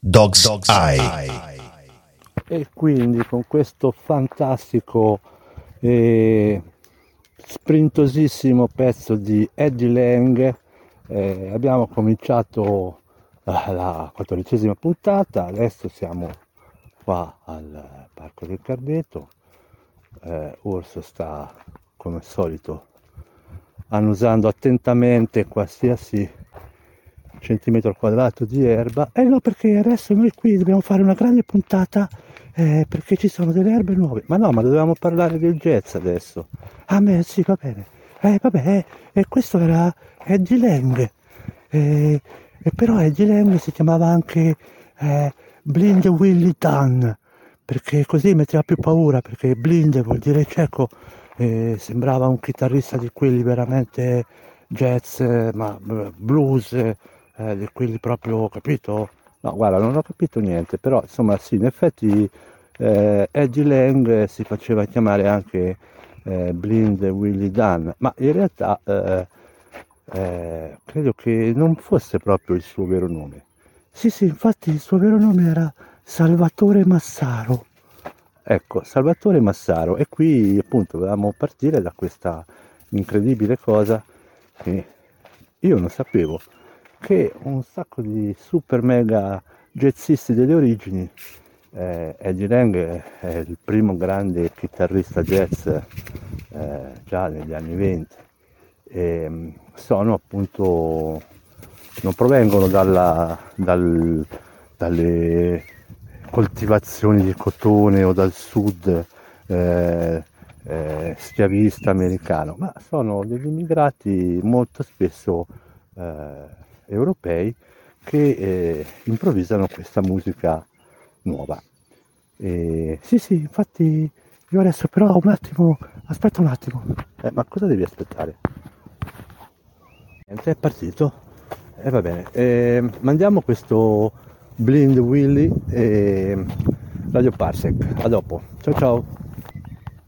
Dog's Eye. E quindi con questo fantastico e sprintosissimo pezzo di Eddie Lang abbiamo cominciato la 14ª puntata. Adesso siamo qua al Parco del Cardeto. Urso sta come al solito annusando attentamente qualsiasi centimetro quadrato di erba. No, perché adesso noi qui dobbiamo fare una grande puntata perché ci sono delle erbe nuove. Ma no, ma dovevamo parlare del jazz adesso. Ah, beh, sì, va bene. Vabbè, questo era Eddie Lang. Però Eddie Lang si chiamava anche Blind Willie Dunn, perché così metteva più paura, perché blind vuol dire cieco. Sembrava un chitarrista di quelli veramente jazz, ma blues, di quelli proprio, capito? No, guarda, non ho capito niente, però insomma sì, in effetti Eddie Lang si faceva chiamare anche Blind Willie Dunn, ma in realtà credo che non fosse proprio il suo vero nome. Sì, infatti il suo vero nome era Salvatore Massaro. Ecco, Salvatore Massaro, e qui appunto dovevamo partire da questa incredibile cosa che io non sapevo, che un sacco di super mega jazzisti delle origini, Eddie Lang è il primo grande chitarrista jazz già negli anni 20, sono appunto, non provengono dalle coltivazioni di cotone o dal sud schiavista americano, ma sono degli immigrati molto spesso europei che improvvisano questa musica nuova. Sì, infatti io adesso però un attimo, aspetta un attimo. Ma cosa devi aspettare? Niente, è partito. Va bene, mandiamo questo Blind Willie e Radio Parsec. A dopo. Ciao ciao.